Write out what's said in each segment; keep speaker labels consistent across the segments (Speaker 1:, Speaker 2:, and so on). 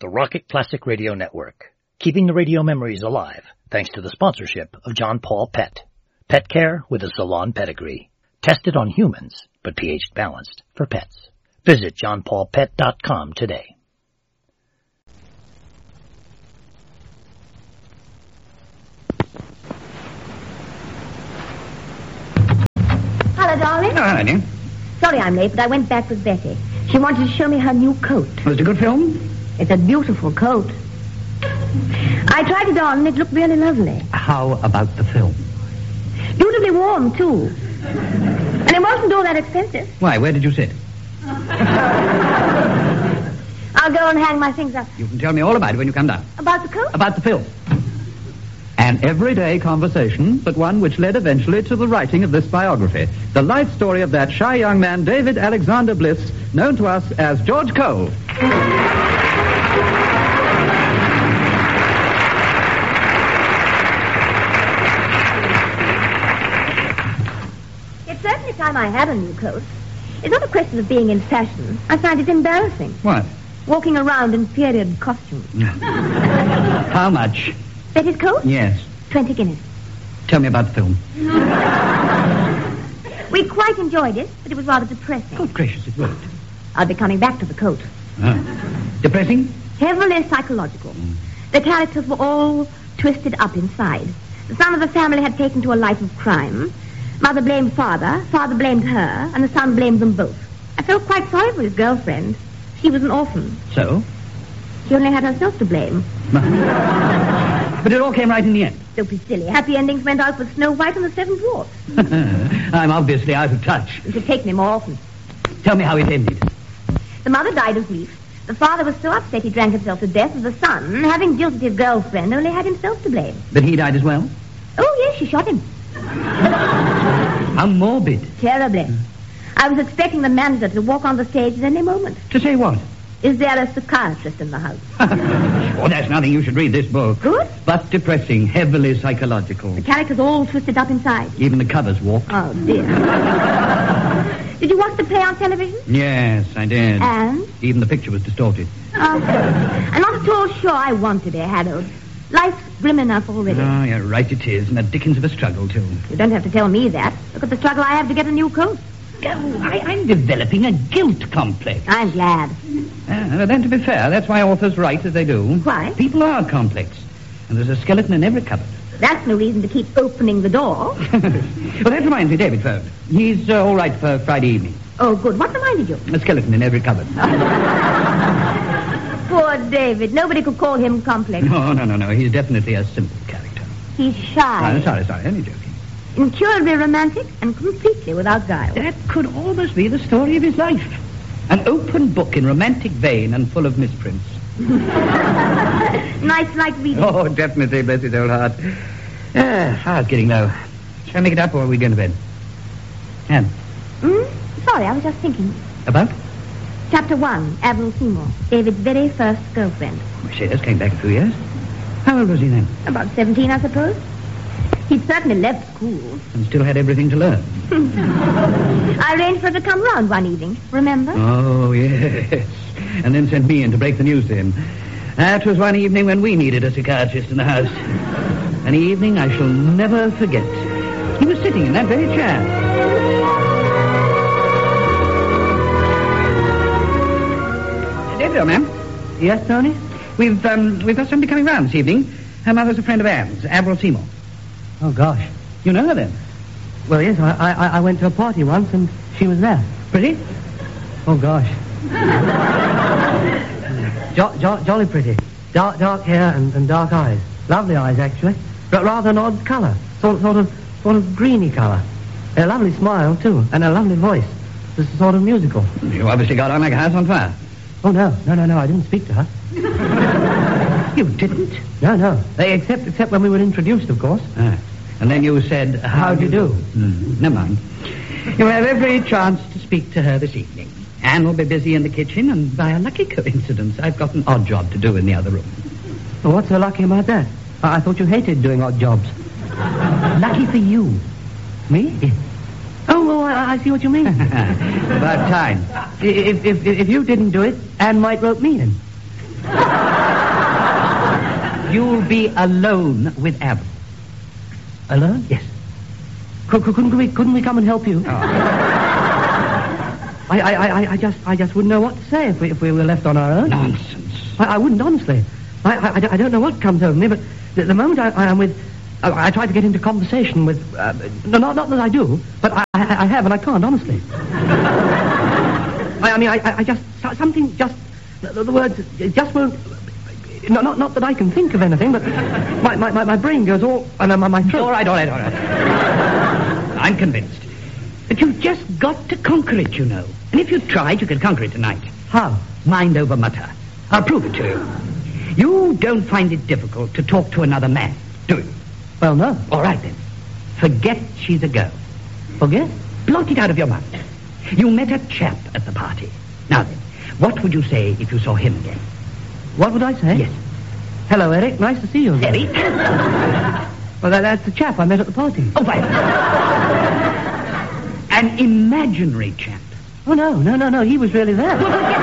Speaker 1: the Rocket Classic Radio Network, keeping the radio memories alive thanks to the sponsorship of John Paul Pet. Pet care with a salon pedigree. Tested on humans, but pH balanced for pets. Visit johnpaulpet.com today.
Speaker 2: Hello, darling.
Speaker 3: Oh, hello, dear.
Speaker 2: Sorry I'm late, but I went back with Betty. She wanted to show me her new coat.
Speaker 3: Was it a good film?
Speaker 2: It's a beautiful coat. I tried it on, and it looked really lovely.
Speaker 3: How about the film?
Speaker 2: Beautifully warm, too. And it wasn't all that expensive.
Speaker 3: Why, where did you sit?
Speaker 2: I'll go and hang my things up.
Speaker 3: You can tell me all about it when you come down.
Speaker 2: About the coat?
Speaker 3: About the film. An everyday conversation, but one which led eventually to the writing of this biography. The life story of that shy young man, David Alexander Bliss, known to us as George Cole.
Speaker 2: It's certainly time I had a new coat. It's not a question of being in fashion. I find it embarrassing.
Speaker 3: What?
Speaker 2: Walking around in period costumes.
Speaker 3: How much?
Speaker 2: Betty's coat?
Speaker 3: Yes.
Speaker 2: 20 guineas.
Speaker 3: Tell me about the film.
Speaker 2: We quite enjoyed it, but it was rather depressing.
Speaker 3: Good gracious, it worked.
Speaker 2: I'll be coming back to the coat.
Speaker 3: Depressing?
Speaker 2: Heavily psychological. The characters were all twisted up inside. The son of the family had taken to a life of crime. Mother blamed father blamed her, and the son blamed them both. I felt quite sorry for his girlfriend. She was an orphan.
Speaker 3: So?
Speaker 2: She only had herself to blame.
Speaker 3: But it all came right in the end.
Speaker 2: Don't be silly. Happy endings went out with Snow White and the Seven Dwarfs.
Speaker 3: I'm obviously out of touch.
Speaker 2: You should take me more often.
Speaker 3: Tell me how it ended.
Speaker 2: The mother died of grief. The father was so upset he drank himself to death, and the son, having jilted his girlfriend, only had himself to blame.
Speaker 3: But he died as well?
Speaker 2: Oh, yes, she shot him.
Speaker 3: How morbid.
Speaker 2: Terribly. I was expecting the manager to walk on the stage at any moment.
Speaker 3: To say what?
Speaker 2: Is there a psychiatrist in the house?
Speaker 3: Oh, that's nothing. You should read this book.
Speaker 2: Good.
Speaker 3: But depressing, heavily psychological.
Speaker 2: The characters all twisted up inside.
Speaker 3: Even the covers walk.
Speaker 2: Oh, dear. Did you watch the play on television?
Speaker 3: Yes, I did.
Speaker 2: And?
Speaker 3: Even the picture was distorted.
Speaker 2: Oh, I'm not at all sure I want to be Harold. Life's grim enough already.
Speaker 3: Oh, you're right it is, and a dickens of a struggle, too.
Speaker 2: You don't have to tell me that. Look at the struggle I have to get a new coat.
Speaker 3: Oh, I'm developing a guilt complex.
Speaker 2: I'm glad.
Speaker 3: Then, to be fair, that's why authors write as they do.
Speaker 2: Why?
Speaker 3: People are complex, and there's a skeleton in every cupboard.
Speaker 2: That's no reason to keep opening the door.
Speaker 3: Well, that reminds me, David phoned. He's all right for Friday evening.
Speaker 2: Oh, good. What reminded you?
Speaker 3: A skeleton in every cupboard.
Speaker 2: Poor David. Nobody could call him complex.
Speaker 3: No. He's definitely a simple character.
Speaker 2: He's shy.
Speaker 3: Sorry. Only joking.
Speaker 2: Incurably romantic and completely without guile.
Speaker 3: That could almost be the story of his life. An open book in romantic vein and full of misprints.
Speaker 2: Nice light reading.
Speaker 3: Oh, definitely, bless his old heart. Heart's getting low. Shall I make it up, or are we going to bed? Anne.
Speaker 2: Sorry, I was just thinking.
Speaker 3: About?
Speaker 2: Chapter 1, Admiral Seymour, David's very first girlfriend.
Speaker 3: Mercedes came back a few years. How old was he then?
Speaker 2: About 17, I suppose. He'd certainly left school.
Speaker 3: And still had everything to learn.
Speaker 2: I arranged for her to come round one evening, remember?
Speaker 3: Oh, yes. And then sent me in to break the news to him. That was one evening when we needed a psychiatrist in the house. An evening I shall never forget. He was sitting in that very chair. David, old man.
Speaker 4: Yes, Tony?
Speaker 3: We've got somebody coming round this evening. Her mother's a friend of Anne's, Admiral Seymour.
Speaker 4: Oh, gosh.
Speaker 3: You know her then?
Speaker 4: Well, yes, I went to a party once and she was there.
Speaker 3: Pretty?
Speaker 4: Oh, gosh. Jolly pretty. Dark hair and dark eyes. Lovely eyes, actually. But rather an odd colour. Sort of greeny colour. A lovely smile, too, and a lovely voice. Just sort of musical.
Speaker 3: You obviously got on like a house on fire.
Speaker 4: Oh, no, I didn't speak to her.
Speaker 3: You didn't?
Speaker 4: No. Except when we were introduced, of course.
Speaker 3: And then you said, how do you do? Never mind. You'll have every chance to speak to her this evening. Anne will be busy in the kitchen, and by a lucky coincidence, I've got an odd job to do in the other room.
Speaker 4: Well, what's so lucky about that? I thought you hated doing odd jobs.
Speaker 3: Lucky for you.
Speaker 4: Me? Oh, I see what you mean.
Speaker 3: About time.
Speaker 4: If you didn't do it, Anne might rope me in.
Speaker 3: You'll be alone with Avril.
Speaker 4: Alone?
Speaker 3: Yes.
Speaker 4: Couldn't we come and help you?
Speaker 3: Oh.
Speaker 4: I just wouldn't know what to say if we were left on our own.
Speaker 3: Nonsense.
Speaker 4: I wouldn't, honestly. I don't know what comes over me, but the moment I am with... I try to get into conversation with... no, not that I do, but I have and I can't, honestly. I just... Something just... The words just won't... Not that I can think of anything, but my brain goes all... And my throat...
Speaker 3: All right. I'm convinced. But you've just got to conquer it, you know. And if you tried, you could conquer it tonight.
Speaker 4: How?
Speaker 3: Mind over matter. I'll prove it to you. You don't find it difficult to talk to another man, do you?
Speaker 4: Well, no.
Speaker 3: All right, then. Forget she's a girl.
Speaker 4: Forget?
Speaker 3: Blot it out of your mind. You met a chap at the party. Now then, what would you say if you saw him again?
Speaker 4: What would I say?
Speaker 3: Yes.
Speaker 4: Hello, Eric. Nice to see you again.
Speaker 3: Eric?
Speaker 4: Well, that's the chap I met at the party.
Speaker 3: Oh, fine. An imaginary chap.
Speaker 4: Oh, no. He was really there.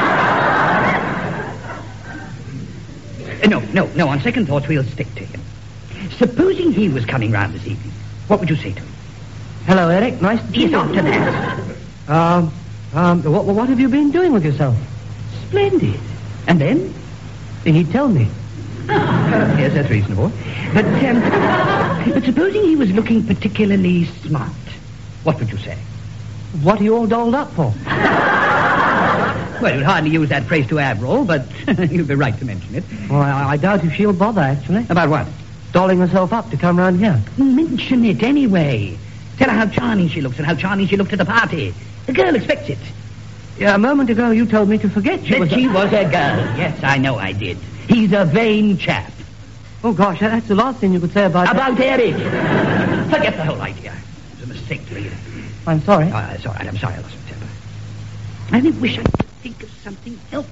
Speaker 3: No. On second thoughts, we'll stick to him. Supposing he was coming round this evening, what would you say to him?
Speaker 4: Hello, Eric. Nice to see you.
Speaker 3: After that.
Speaker 4: What have you been doing with yourself?
Speaker 3: Splendid. And then?
Speaker 4: He'd tell me.
Speaker 3: Yes, that's reasonable. But supposing he was looking particularly smart, what would you say?
Speaker 4: What are you all dolled up for?
Speaker 3: Well, you'd hardly use that phrase to Avril, but you'd be right to mention it.
Speaker 4: Well, I doubt if she'll bother, actually.
Speaker 3: About what?
Speaker 4: Dolling herself up to come round here.
Speaker 3: Mention it anyway. Tell her how charming she looks and how charming she looked at the party. The girl expects it.
Speaker 4: Yeah, a moment ago you told me to forget she was
Speaker 3: a girl. Yes, I know I did. He's a vain chap.
Speaker 4: Oh, gosh, that's the last thing you could say about...
Speaker 3: About Eric. Forget the whole idea. It was a mistake to leave it.
Speaker 4: I'm sorry.
Speaker 3: Oh, it's all right. I'm sorry I lost my temper. I only wish I could think of something else.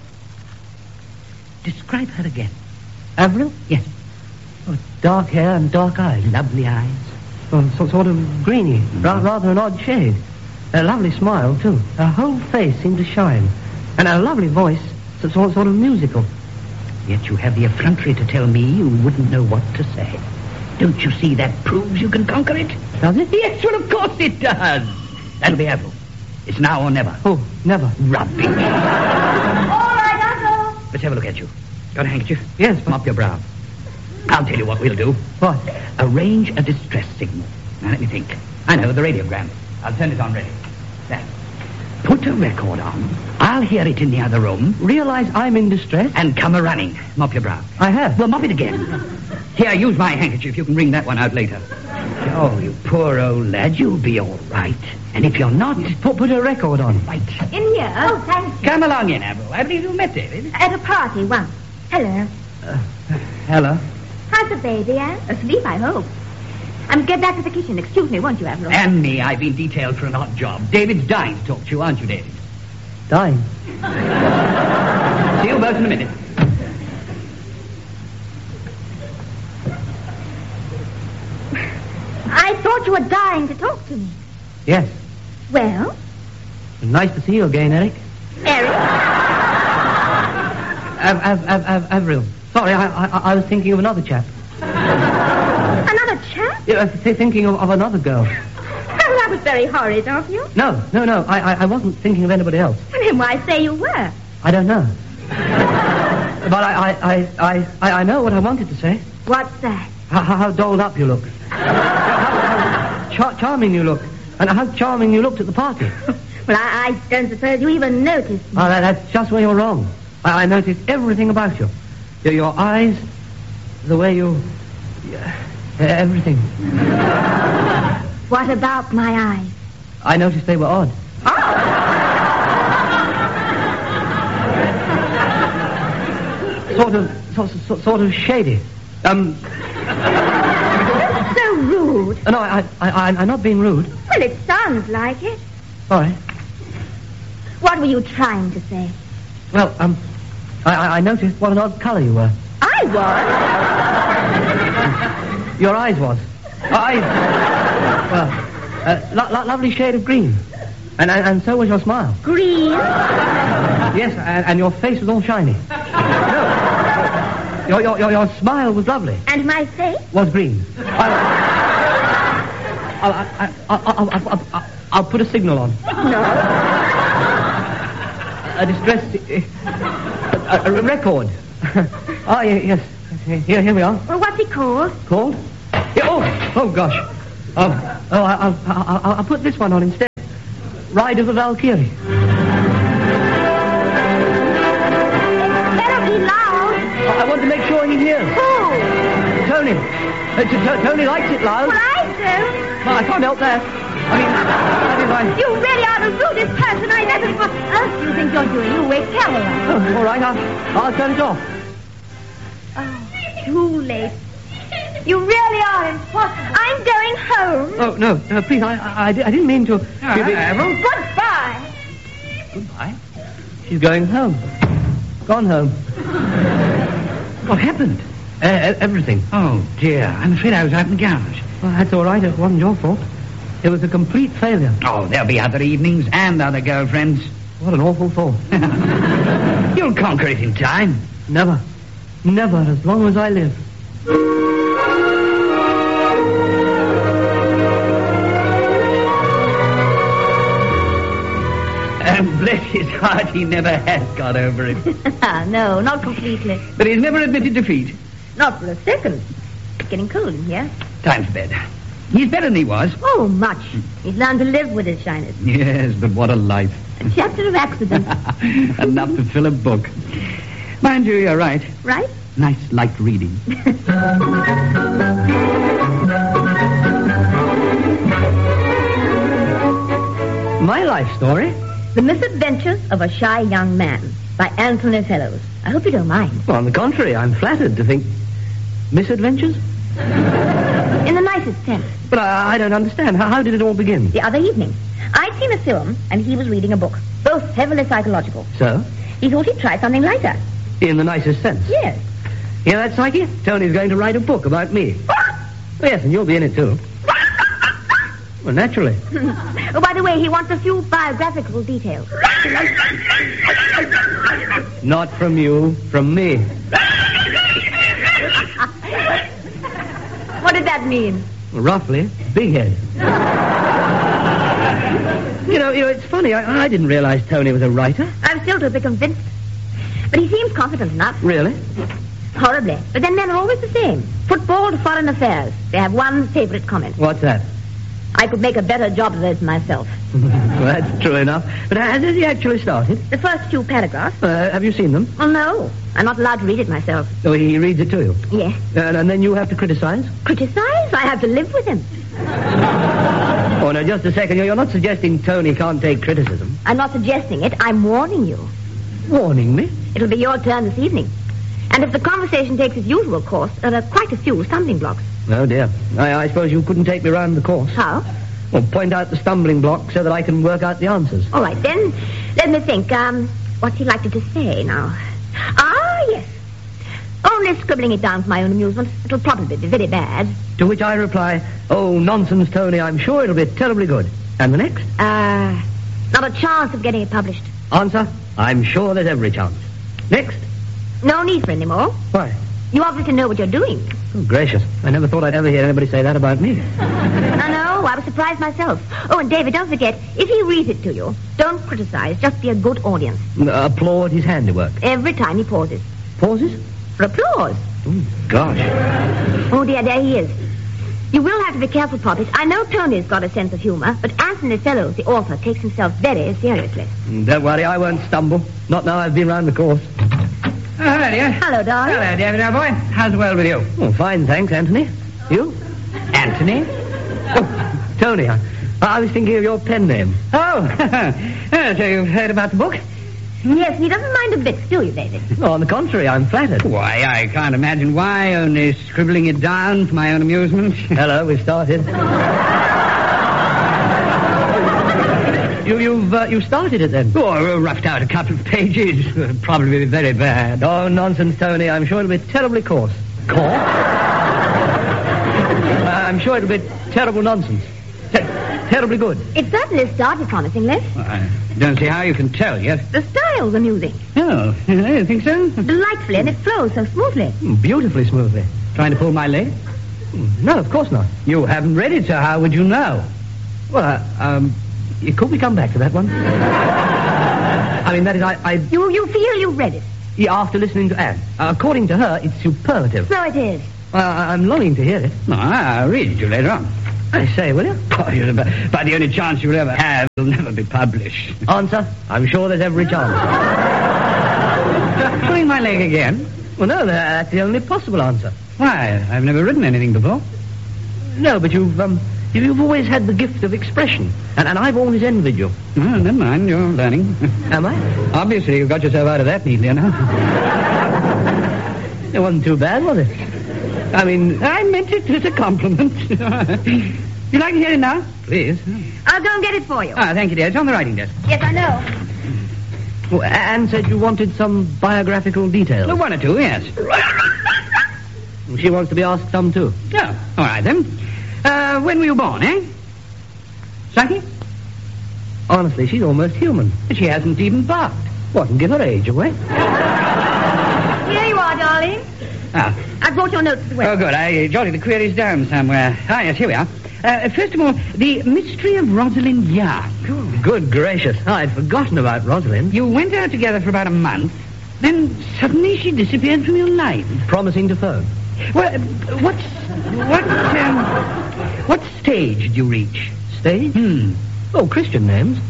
Speaker 3: Describe her again.
Speaker 4: Avril?
Speaker 3: Yes.
Speaker 4: Oh, dark hair and dark eyes.
Speaker 3: Lovely eyes.
Speaker 4: Oh, sort of greeny. Rather an odd shade. A lovely smile, too. Her whole face seemed to shine. And a lovely voice, sort of musical.
Speaker 3: Yet you have the effrontery to tell me you wouldn't know what to say. Don't you see that proves you can conquer it?
Speaker 4: Does it?
Speaker 3: Yes, well, of course it does. That'll be Avril. It's now or never.
Speaker 4: Oh, never.
Speaker 3: Rubbish.
Speaker 2: All right, Uncle.
Speaker 3: Let's have a look at you. Got a handkerchief?
Speaker 4: Yes.
Speaker 3: Mop your brow. I'll tell you what we'll do.
Speaker 4: What?
Speaker 3: Arrange a distress signal. Now, let me think. I know, the radiogram. I'll send it on ready. There. Put a record on. I'll hear it in the other room.
Speaker 4: Realize I'm in distress?
Speaker 3: And come a-running. Mop your brow.
Speaker 4: I have.
Speaker 3: Well, mop it again. Here, use my handkerchief. You can wring that one out later. Oh, you poor old lad. You'll be all right. And if you're not...
Speaker 4: Put a record on.
Speaker 3: Right.
Speaker 2: In here? Oh, thank you.
Speaker 3: Come along in, Avril. I believe you met David.
Speaker 2: At a party once. Hello.
Speaker 4: Hello.
Speaker 2: How's the baby, Anne? Asleep, I hope. I must get back to the kitchen. Excuse me, won't you, Avril?
Speaker 3: And me. I've been detailed for an odd job. David's dying to talk to you, aren't you, David?
Speaker 4: Dying.
Speaker 3: See you both in a minute.
Speaker 2: I thought you were dying to talk to me.
Speaker 4: Yes.
Speaker 2: Well?
Speaker 4: Nice to see you again, Eric.
Speaker 2: Eric?
Speaker 4: Avril. Sorry, I was thinking of another chap.
Speaker 2: Another chap?
Speaker 4: Yeah, thinking of another girl.
Speaker 2: Well, that was very horrid of you.
Speaker 4: No. I wasn't thinking of anybody else.
Speaker 2: Then why say you were?
Speaker 4: I don't know. But I know what I wanted to say.
Speaker 2: What's that?
Speaker 4: How dolled up you look. How charming you look. And how charming you looked at the party.
Speaker 2: Well, I don't suppose you even noticed me.
Speaker 4: Oh, that's just where you're wrong. I noticed everything about you. Your eyes, the way you... everything.
Speaker 2: What about my eyes?
Speaker 4: I noticed they were odd. Sort of shady.
Speaker 2: So rude.
Speaker 4: No, I'm not being rude.
Speaker 2: Well, it sounds like it.
Speaker 4: Sorry.
Speaker 2: What were you trying to say?
Speaker 4: Well, I noticed what an odd colour you were.
Speaker 2: I was?
Speaker 4: Your eyes was. Well, lovely shade of green. And so was your smile.
Speaker 2: Green?
Speaker 4: Yes, and your face was all shiny. No. Your smile was lovely.
Speaker 2: And my face?
Speaker 4: Was green. I'll put a signal on.
Speaker 2: No.
Speaker 4: A distress... a record. Oh, yes. Here we are.
Speaker 2: Well, what's he called?
Speaker 4: Called? Yeah, oh, gosh. I'll put this one on instead. Ride of the Valkyrie.
Speaker 2: It's terribly loud.
Speaker 4: I want to make sure he hears.
Speaker 2: Who?
Speaker 4: Tony. Tony likes it loud.
Speaker 2: Well, I do.
Speaker 4: Well, I can't help that. I mean,
Speaker 2: You really are the rudest person I ever... What else do you think you're doing? You wake Caroline.
Speaker 4: Oh, all right, I'll turn it off.
Speaker 2: Oh, too late. You really are impossible. I'm going home.
Speaker 4: Oh, no, please, I didn't mean to...
Speaker 2: Goodbye.
Speaker 3: Goodbye.
Speaker 4: She's going home. Gone home.
Speaker 3: What happened?
Speaker 4: Everything.
Speaker 3: Oh, dear. I'm afraid I was out in the garage.
Speaker 4: Well, that's all right. It wasn't your fault. It was a complete failure.
Speaker 3: Oh, there'll be other evenings and other girlfriends.
Speaker 4: What an awful thought.
Speaker 3: You'll conquer it in time.
Speaker 4: Never. Never, as long as I live.
Speaker 3: Bless his heart, he never has got over it.
Speaker 2: No, not completely.
Speaker 3: But he's never admitted defeat.
Speaker 2: Not for a second. It's getting cold in here.
Speaker 3: Time for bed. He's better than he was.
Speaker 2: Oh, much. He's learned to live with his shyness.
Speaker 3: Yes, but what a life.
Speaker 2: A chapter of accidents.
Speaker 3: Enough to fill a book. Mind you, you're right.
Speaker 2: Right?
Speaker 3: Nice, light reading.
Speaker 4: My life story?
Speaker 2: The Misadventures of a Shy Young Man by Anthony Fellows. I hope you don't mind.
Speaker 4: Well, on the contrary, I'm flattered to think... Misadventures?
Speaker 2: In the nicest sense.
Speaker 4: But I don't understand. How did it all begin?
Speaker 2: The other evening, I'd seen a film and he was reading a book. Both heavily psychological.
Speaker 4: So?
Speaker 2: He thought he'd try something lighter.
Speaker 4: In the nicest sense?
Speaker 2: Yes.
Speaker 4: You know that, Psyche? Tony's going to write a book about me. Yes, and you'll be in it, too. Well, naturally.
Speaker 2: Oh, by the way, he wants a few biographical details.
Speaker 4: Not from you, from me.
Speaker 2: What did that mean?
Speaker 4: Roughly, big head. You know, it's funny. I didn't realize Tony was a writer.
Speaker 2: I'm still to be convinced. But he seems confident enough.
Speaker 4: Really?
Speaker 2: Horribly. But then men are always the same. Football to foreign affairs. They have one favorite comment.
Speaker 4: What's that?
Speaker 2: I could make a better job of this myself.
Speaker 4: Well, that's true enough. But has he actually started?
Speaker 2: The first few paragraphs.
Speaker 4: Have you seen them?
Speaker 2: Well, no. I'm not allowed to read it myself.
Speaker 4: Oh, he reads it to you?
Speaker 2: Yes.
Speaker 4: And then you have to criticize?
Speaker 2: Criticize? I have to live with him.
Speaker 4: Oh, no, just a second. You're not suggesting Tony can't take criticism.
Speaker 2: I'm not suggesting it. I'm warning you.
Speaker 4: Warning me?
Speaker 2: It'll be your turn this evening. And if the conversation takes its usual course, there are quite a few stumbling blocks.
Speaker 4: Oh, dear. I suppose you couldn't take me round the course.
Speaker 2: How?
Speaker 4: Well, point out the stumbling block so that I can work out the answers.
Speaker 2: All right, then. Let me think. What's he likely to say now? Ah, yes. Only scribbling it down for my own amusement. It'll probably be very bad.
Speaker 4: To which I reply, oh, nonsense, Tony. I'm sure it'll be terribly good. And the next?
Speaker 2: Not a chance of getting it published.
Speaker 4: Answer, I'm sure there's every chance. Next?
Speaker 2: No need for any more.
Speaker 4: Why?
Speaker 2: You obviously know what you're doing.
Speaker 4: Oh, gracious. I never thought I'd ever hear anybody say that about me.
Speaker 2: No, I was surprised myself. Oh, and David, don't forget, if he reads it to you, don't criticize. Just be a good audience.
Speaker 4: Applaud his handiwork.
Speaker 2: Every time he pauses.
Speaker 4: Pauses?
Speaker 2: For applause.
Speaker 4: Oh, gosh.
Speaker 2: Oh, dear, there he is. You will have to be careful, Poppet. I know Tony's got a sense of humor, but Anthony Fellows, the author, takes himself very seriously.
Speaker 4: Don't worry, I won't stumble. Not now I've been round the course.
Speaker 3: Oh, hello, dear.
Speaker 2: Hello, darling.
Speaker 3: Hello, David, old boy. How's the world with you?
Speaker 4: Oh, fine, thanks, Anthony. You?
Speaker 3: Anthony?
Speaker 4: Oh, Tony, I was thinking of your pen name.
Speaker 3: Oh, so you've heard about the book?
Speaker 2: Yes, he doesn't mind a bit, do you, David?
Speaker 4: Oh, on the contrary, I'm flattered.
Speaker 3: Why, I can't imagine why, only scribbling it down for my own amusement.
Speaker 4: Hello, we've started. You've started it then?
Speaker 3: Oh, roughed out a couple of pages. Probably very bad.
Speaker 4: Oh, nonsense, Tony. I'm sure it'll be terribly coarse. Coarse? I'm sure it'll be terrible nonsense. terribly good.
Speaker 2: It certainly started promising, Les.
Speaker 3: Well, I don't see how you can tell yet.
Speaker 2: The style's amusing.
Speaker 3: Oh, you think so?
Speaker 2: Delightfully, and it flows so smoothly.
Speaker 4: Beautifully smoothly.
Speaker 3: Trying to pull my leg?
Speaker 4: No, of course not.
Speaker 3: You haven't read it, so how would you know?
Speaker 4: Well, could we come back to that one? I mean, that is,
Speaker 2: You feel you read it.
Speaker 4: after listening to Anne. According to her, it's superlative.
Speaker 2: So it is.
Speaker 4: I'm longing to hear it.
Speaker 3: No, I'll read it to you later on.
Speaker 4: I say, will you?
Speaker 3: Oh, by the only chance you'll ever have, it'll never be published.
Speaker 4: Answer? I'm sure there's every chance.
Speaker 3: Pulling my leg again?
Speaker 4: Well, no, that's the only possible answer.
Speaker 3: Why? I've never written anything before.
Speaker 4: No, but you've always had the gift of expression, and I've always envied you.
Speaker 3: Oh, never mind, you're learning.
Speaker 4: Am I?
Speaker 3: Obviously, you got yourself out of that neatly enough.
Speaker 4: It wasn't too bad, was it? I mean,
Speaker 3: I meant it as a compliment. You like to hear it now? Please.
Speaker 2: I'll go and get it for you.
Speaker 3: Ah, thank you, dear. It's on the writing desk.
Speaker 2: Yes, I know.
Speaker 4: well, Anne said you wanted some biographical details.
Speaker 3: Well, one or two, yes.
Speaker 4: She wants to be asked some, too.
Speaker 3: Oh, all right, then. When were you born, eh? Psyche?
Speaker 4: Honestly, she's almost human.
Speaker 3: She hasn't even barked.
Speaker 4: What, and give her age away?
Speaker 2: Here you are, darling.
Speaker 3: Ah.
Speaker 2: I brought your notes as well.
Speaker 3: Oh, good. I jotted the queries down somewhere. Ah, yes, here we are. First of all, the mystery of Rosalind Young.
Speaker 4: Good gracious. I'd forgotten about Rosalind.
Speaker 3: You went out together for about a month, then suddenly she disappeared from your life.
Speaker 4: Promising to phone.
Speaker 3: Well, what stage did you reach?
Speaker 4: Stage? Oh, Christian names.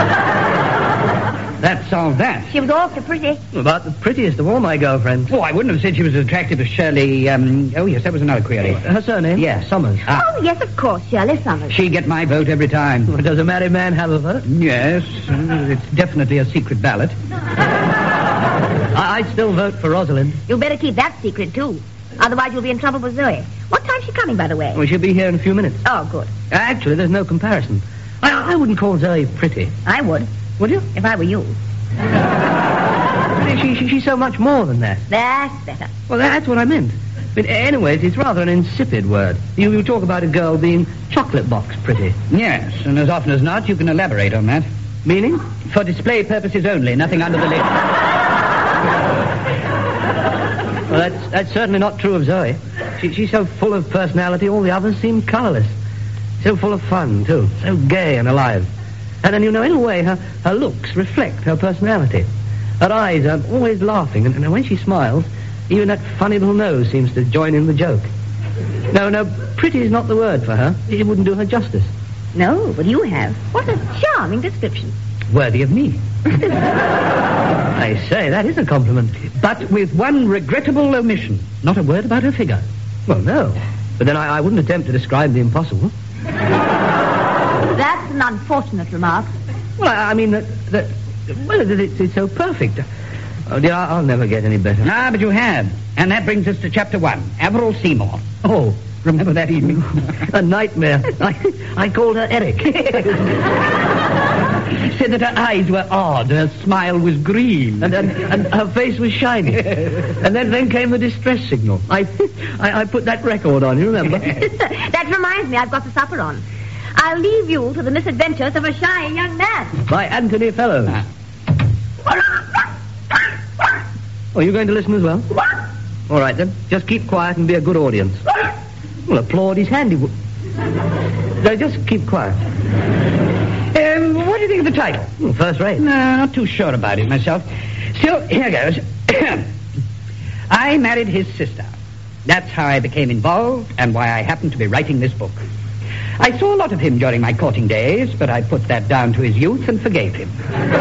Speaker 3: That solved that.
Speaker 2: She was awfully pretty.
Speaker 4: About the prettiest of all my girlfriends.
Speaker 3: Oh, I wouldn't have said she was as attractive as Shirley, oh, yes, that was another query.
Speaker 4: Her surname?
Speaker 3: Yes.
Speaker 4: Summers.
Speaker 2: Oh, yes, of course, Shirley Summers.
Speaker 3: She'd get my vote every time.
Speaker 4: Well, does a married man have a vote?
Speaker 3: Yes, it's definitely a secret ballot.
Speaker 4: I'd still vote for Rosalind.
Speaker 2: You better keep that secret, too. Otherwise, you'll be in trouble with Zoe. What time's she coming, by the way?
Speaker 4: Well, she'll be here in a few minutes.
Speaker 2: Oh, good.
Speaker 4: Actually, there's no comparison. I wouldn't call Zoe pretty.
Speaker 2: I would.
Speaker 4: Would you?
Speaker 2: If I were you.
Speaker 4: She's so much more than that.
Speaker 2: That's better.
Speaker 4: Well, that's what I meant. But anyways, it's rather an insipid word. You talk about a girl being chocolate box pretty.
Speaker 3: Yes, and as often as not, you can elaborate on that.
Speaker 4: Meaning?
Speaker 3: For display purposes only, nothing under the lid.
Speaker 4: Well, that's certainly not true of Zoe. She's so full of personality, all the others seem colourless. So full of fun, too. So gay and alive. And then, in a way, her looks reflect her personality. Her eyes are always laughing, and when she smiles, even that funny little nose seems to join in the joke. No, pretty is not the word for her. It wouldn't do her justice.
Speaker 2: No, but you have. What a charming description.
Speaker 3: Worthy of me.
Speaker 4: I say, that is a compliment.
Speaker 3: But with one regrettable omission. Not a word about her figure.
Speaker 4: Well, no. But then I wouldn't attempt to describe the impossible.
Speaker 2: That's an unfortunate remark.
Speaker 4: Well, I mean that it's so perfect. Oh, dear, I'll never get any better.
Speaker 3: Ah, but you have. And that brings us to chapter 1. Averil Seymour.
Speaker 4: Oh,
Speaker 3: remember that evening?
Speaker 4: A nightmare. I called her Eric.
Speaker 3: Said that her eyes were odd, her smile was green.
Speaker 4: And her face was shiny. And then came the distress signal. I put that record on, you remember?
Speaker 2: That reminds me, I've got the supper on. I'll leave you to the misadventures of a shy young man.
Speaker 4: By Anthony Fellows. Oh, you going to listen as well? All right, then. Just keep quiet and be a good audience. Well, applaud his handiwork. No, just keep quiet.
Speaker 3: What do you think of the title?
Speaker 4: Well, first rate.
Speaker 3: No, not too sure about it myself. Still, here goes. I married his sister. That's how I became involved and why I happened to be writing this book. I saw a lot of him during my courting days, but I put that down to his youth and forgave him.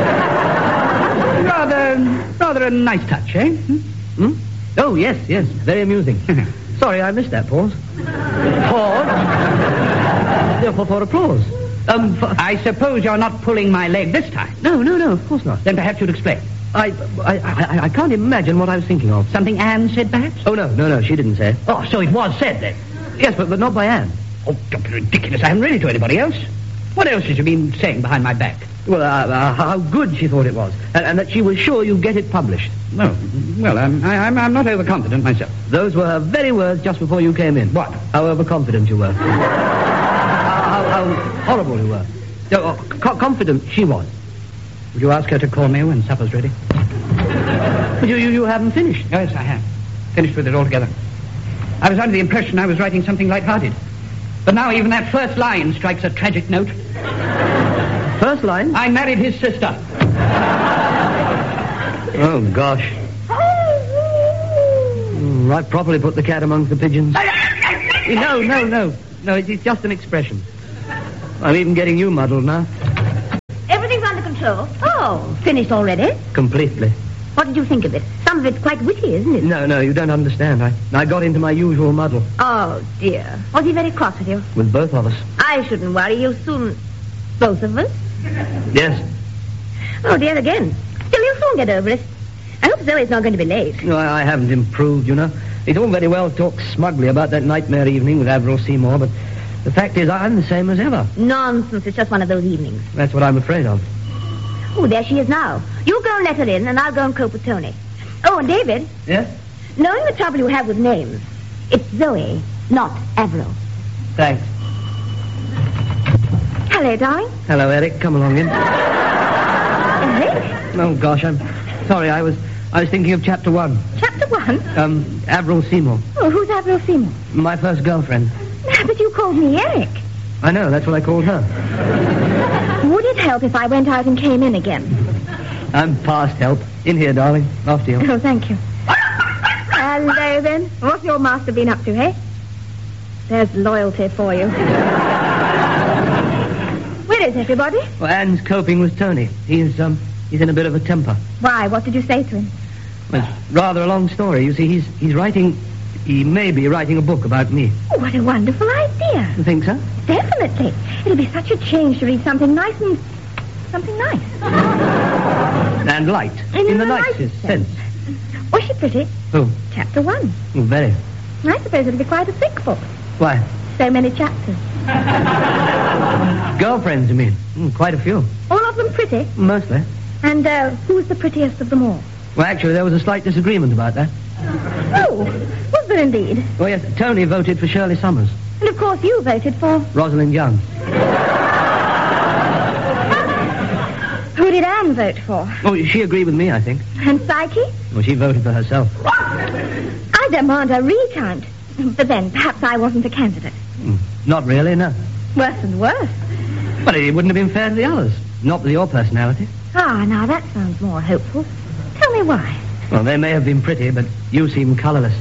Speaker 3: Rather a nice touch, eh?
Speaker 4: Oh, yes, very amusing. Sorry, I missed that pause. Pause? For applause.
Speaker 3: I suppose you're not pulling my leg this time.
Speaker 4: No, of course not.
Speaker 3: Then perhaps you'd explain.
Speaker 4: I can't imagine what I was thinking of.
Speaker 3: Something Anne said, perhaps?
Speaker 4: Oh, no, she didn't say it.
Speaker 3: Oh, so it was said, then?
Speaker 4: Yes, but not by Anne.
Speaker 3: Oh, don't be ridiculous. I haven't read it to anybody else. What else has she been saying behind my back?
Speaker 4: Well, how good she thought it was, and that she was sure you'd get it published.
Speaker 3: Well, I'm not overconfident myself.
Speaker 4: Those were her very words just before you came in.
Speaker 3: What?
Speaker 4: How overconfident you were.
Speaker 3: how horrible you were. Confident she was. Would you ask her to call me when supper's ready? But you haven't finished. Oh, yes, I have. Finished with it altogether. I was under the impression I was writing something light-hearted. But now even that first line strikes a tragic note.
Speaker 4: First line?
Speaker 3: I married his sister.
Speaker 4: Oh, gosh. Right properly put the cat amongst the pigeons. No, it's just an expression. I'm even getting you muddled now.
Speaker 2: Everything's under control. Oh, finished already?
Speaker 4: Completely.
Speaker 2: What did you think of it? Some of it's quite witty, isn't it?
Speaker 4: No, you don't understand. I got into my usual muddle.
Speaker 2: Oh, dear. Was he very cross with you?
Speaker 4: With both of us.
Speaker 2: I shouldn't worry. You'll soon... Both of us?
Speaker 4: Yes.
Speaker 2: Oh, dear, again. Still, you'll soon get over it. I hope Zoe's not going to be late.
Speaker 4: No, I haven't improved, you know. It's all very well to talk smugly about that nightmare evening with Avril Seymour, but the fact is I'm the same as ever.
Speaker 2: Nonsense. It's just one of those evenings.
Speaker 4: That's what I'm afraid of.
Speaker 2: Oh, there she is now. You go and let her in, and I'll go and cope with Tony. Oh, and David.
Speaker 4: Yes?
Speaker 2: Knowing the trouble you have with names, it's Zoe, not Avril.
Speaker 4: Thanks.
Speaker 2: Hello, darling.
Speaker 4: Hello, Eric. Come along in.
Speaker 2: Eric?
Speaker 4: Oh, gosh, I'm sorry. I was thinking of chapter 1.
Speaker 2: Chapter 1?
Speaker 4: Avril Seymour.
Speaker 2: Oh, who's Avril Seymour?
Speaker 4: My first girlfriend.
Speaker 2: But you called me Eric.
Speaker 4: I know, that's what I called her.
Speaker 2: Would it help if I went out and came in again?
Speaker 4: I'm past help. In here, darling. After you.
Speaker 2: Oh, thank you. Hello, then. What's your master been up to, hey? There's loyalty for you. Where is everybody?
Speaker 4: Well, Anne's coping with Tony. He's in a bit of a temper.
Speaker 2: Why? What did you say to him?
Speaker 4: Well, it's rather a long story. You see, he may be writing a book about me.
Speaker 2: Oh, what a wonderful idea.
Speaker 4: You think so?
Speaker 2: Definitely. It'll be such a change to read something nice and... something nice.
Speaker 4: And light. In the nicest sense.
Speaker 2: Was she pretty?
Speaker 4: Who?
Speaker 2: Chapter 1.
Speaker 4: Oh, very.
Speaker 2: I suppose it'll be quite a thick book.
Speaker 4: Why?
Speaker 2: So many chapters.
Speaker 4: Girlfriends, you mean? Quite a few.
Speaker 2: All of them pretty?
Speaker 4: Mostly.
Speaker 2: And who's the prettiest of them all?
Speaker 4: Well, actually, there was a slight disagreement about that.
Speaker 2: Oh, was there indeed?
Speaker 4: Oh, yes, Tony voted for Shirley Summers.
Speaker 2: And of course you voted for...
Speaker 4: Rosalind Young.
Speaker 2: Who did Anne vote for?
Speaker 4: Oh, she agreed with me, I think.
Speaker 2: And Psyche?
Speaker 4: Well, she voted for herself.
Speaker 2: I demand a recount. But then, perhaps I wasn't a candidate.
Speaker 4: Not really, no.
Speaker 2: Worse and worse.
Speaker 4: But it wouldn't have been fair to the others. Not with your personality.
Speaker 2: Ah, now that sounds more hopeful. Tell me why.
Speaker 4: Well, they may have been pretty, but you seem colourless.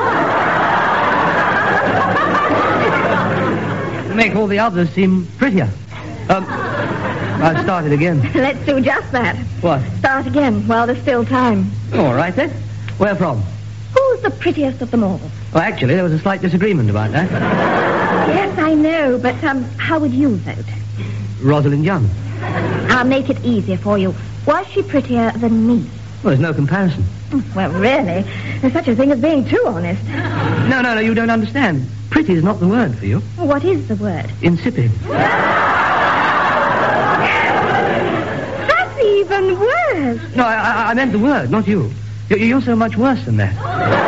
Speaker 4: Make all the others seem prettier. I've started again.
Speaker 2: Let's do just that.
Speaker 4: What?
Speaker 2: Start again while there's still time.
Speaker 4: All right, then. Where from?
Speaker 2: Who's the prettiest of them all?
Speaker 4: Well, actually, there was a slight disagreement about that.
Speaker 2: Yes, I know, but how would you vote?
Speaker 4: Rosalind Young.
Speaker 2: I'll make it easier for you. Was she prettier than me?
Speaker 4: Well, there's no comparison.
Speaker 2: Well, really, there's such a thing as being too honest.
Speaker 4: No, you don't understand. Pretty is not the word for you.
Speaker 2: What is the word?
Speaker 4: Insipid.
Speaker 2: That's even worse.
Speaker 4: No, I meant the word, not you. You're so much worse than that.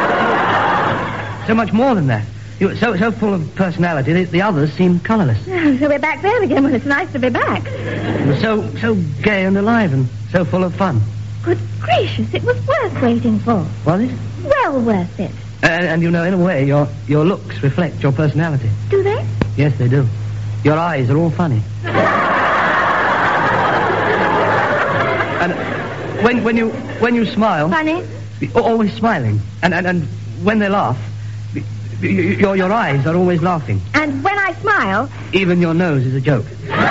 Speaker 4: So much more than that. You're so full of personality that the others seem colourless.
Speaker 2: Oh, so we're back there again. Well, it's nice to be back.
Speaker 4: You're so gay and alive and so full of fun.
Speaker 2: Good gracious, it was worth waiting for.
Speaker 4: Was it?
Speaker 2: Well worth it.
Speaker 4: And you know, in a way, your looks reflect your personality.
Speaker 2: Do they?
Speaker 4: Yes, they do. Your eyes are all funny. And when you smile...
Speaker 2: Funny?
Speaker 4: Always smiling. And when they laugh, your eyes are always laughing.
Speaker 2: And when I smile...
Speaker 4: Even your nose is a joke.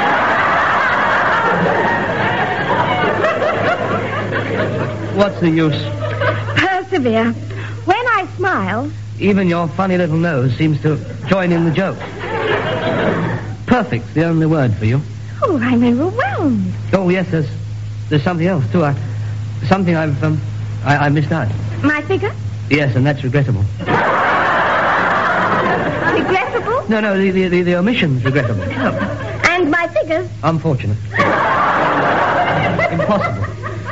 Speaker 4: What's the use?
Speaker 2: Persevere. When I smile...
Speaker 4: Even your funny little nose seems to join in the joke. Perfect's the only word for you.
Speaker 2: Oh, I'm overwhelmed.
Speaker 4: Oh, yes, there's something else, too. Something I missed out.
Speaker 2: My figure?
Speaker 4: Yes, and that's regrettable.
Speaker 2: Regrettable?
Speaker 4: No, the omission's regrettable.
Speaker 2: Oh. And my figures?
Speaker 4: Unfortunate. Impossible.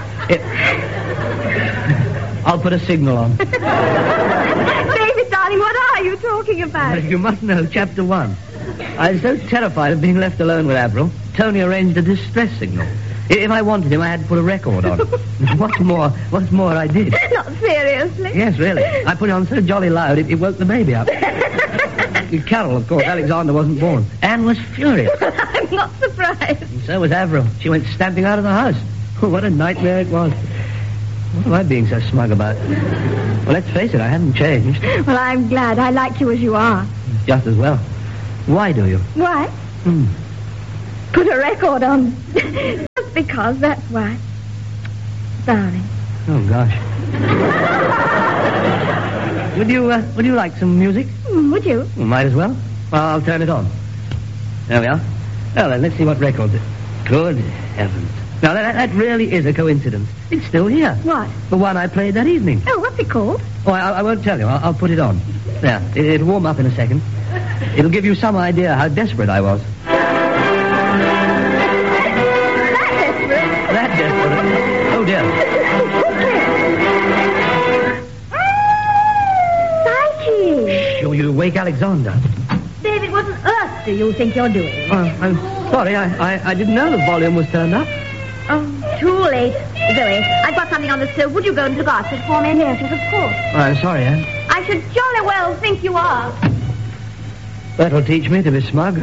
Speaker 4: I'll put a signal on.
Speaker 2: David, darling, what are you talking about?
Speaker 4: You must know, chapter 1. I was so terrified of being left alone with Avril, Tony arranged a distress signal. If I wanted him, I had to put a record on. What's more, I did.
Speaker 2: Not seriously.
Speaker 4: Yes, really. I put it on so jolly loud, it woke the baby up. Carol, of course, Alexander wasn't born. Anne was furious.
Speaker 2: I'm not surprised.
Speaker 4: And so was Avril. She went stamping out of the house. Oh, what a nightmare it was. What am I being so smug about? Well, let's face it, I haven't changed.
Speaker 2: Well, I'm glad. I like you as you are.
Speaker 4: Just as well. Why do you?
Speaker 2: Why? Put a record on. Just because, that's why. Sorry.
Speaker 4: Oh, gosh. Would you like some music?
Speaker 2: Would you?
Speaker 4: Well, might as well. I'll turn it on. There we are. Well, then, let's see what record it... Good heavens. Now, that really is a coincidence. It's still here.
Speaker 2: What?
Speaker 4: The one I played that evening.
Speaker 2: Oh, what's it called?
Speaker 4: Oh, I won't tell you. I'll put it on. There. It'll warm up in a second. It'll give you some idea how desperate I was. That desperate? Oh, dear.
Speaker 2: Psyche!
Speaker 4: Shh, you wake Alexander.
Speaker 2: David, what on earth do you think you're doing?
Speaker 4: I'm sorry. I didn't know the volume was turned up.
Speaker 2: Oh, too late. Zoe, I've got something on the stove. Would you go and look after it for me? Yes, of course.
Speaker 4: I'm sorry, Anne.
Speaker 2: I should jolly well think you are.
Speaker 4: That'll teach me to be smug.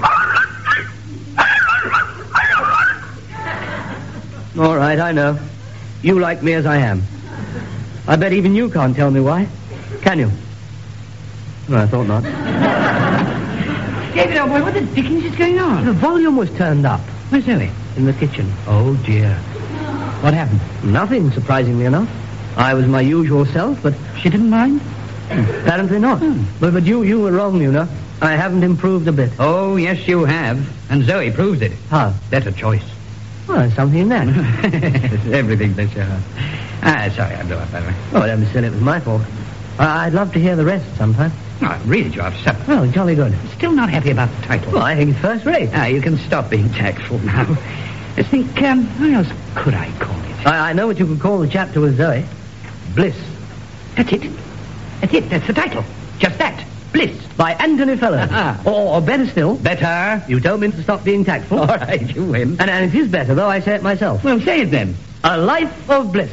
Speaker 4: All right, I know. You like me as I am. I bet even you can't tell me why. Can you? No, I thought not.
Speaker 3: David, old boy, what the dickens is going on?
Speaker 4: The volume was turned up.
Speaker 3: Where's Zoe?
Speaker 4: In the kitchen.
Speaker 3: Oh, dear. What happened?
Speaker 4: Nothing, surprisingly enough. I was my usual self, but...
Speaker 3: She didn't mind?
Speaker 4: Apparently not. But you were wrong, you know. I haven't improved a bit.
Speaker 3: Oh, yes, you have. And Zoe proves it.
Speaker 4: How?
Speaker 3: Better choice.
Speaker 4: Well, there's something in that.
Speaker 3: Everything that you have. Sorry, I blew up, by the way.
Speaker 4: Oh, don't be silly. It was my fault. I'd love to hear the rest sometime.
Speaker 3: Oh, really, you have supper.
Speaker 4: Oh, jolly good.
Speaker 3: Still not happy about the title.
Speaker 4: Well, I think it's first rate.
Speaker 3: You can stop being tactful now. Let's think, what else could I call it?
Speaker 4: I know what you could call the chapter with Zoe. Bliss.
Speaker 3: That's it. That's the title. Just that. Bliss.
Speaker 4: By Anthony Fellows. Or better still.
Speaker 3: Better.
Speaker 4: You told me to stop being tactful.
Speaker 3: All right, you win.
Speaker 4: And it is better, though I say it myself.
Speaker 3: Well, say it then.
Speaker 4: A Life of Bliss.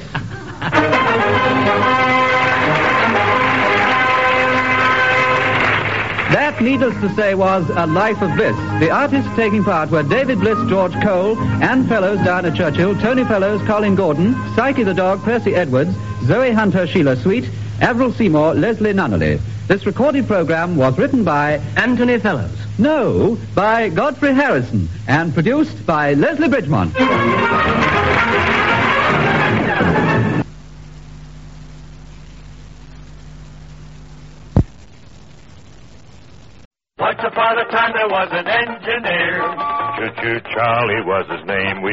Speaker 5: That, needless to say, was A Life of Bliss. The artists taking part were David Bliss, George Cole, Anne Fellows, Diana Churchill, Tony Fellows, Colin Gordon, Psyche the dog, Percy Edwards, Zoe Hunter, Sheila Sweet, Avril Seymour, Leslie Nunnally. This recorded program was written by
Speaker 4: Anthony Fellows.
Speaker 5: No, by Godfrey Harrison, and produced by Leslie Bridgemont.
Speaker 6: Once upon a time there was an engineer. Choo-choo Charlie was his name.